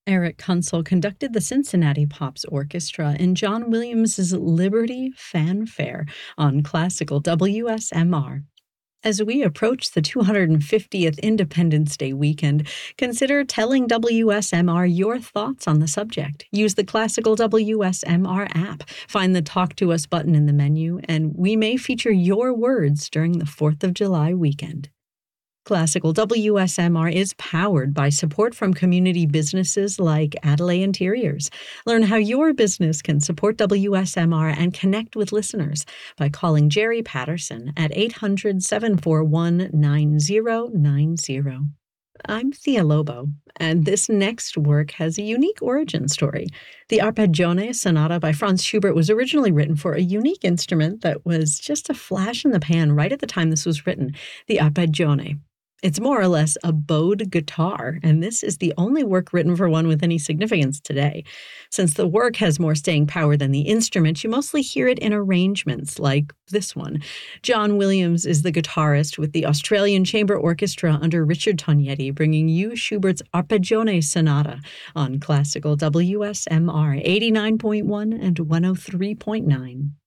Eric Kunsel conducted the Cincinnati Pops Orchestra in John Williams's Liberty Fanfare on classical WSMR. As we approach the 250th Independence Day weekend, consider telling WSMR your thoughts on the subject. Use the Classical WSMR app, find the Talk to Us button in the menu, and we may feature your words during the 4th of July weekend. Classical WSMR is powered by support from community businesses like Adelaide Interiors. Learn how your business can support WSMR and connect with listeners by calling Jerry Patterson at 800-741-9090. I'm Thea Lobo, and this next work has a unique origin story. The Arpeggione Sonata by Franz Schubert was originally written for a unique instrument that was just a flash in the pan right at the time this was written, the arpeggione. It's more or less a bowed guitar, and this is the only work written for one with any significance today. Since the work has more staying power than the instrument, you mostly hear it in arrangements like this one. John Williams is the guitarist with the Australian Chamber Orchestra under Richard Tognetti, bringing you Schubert's Arpeggione Sonata on classical WSMR 89.1 and 103.9.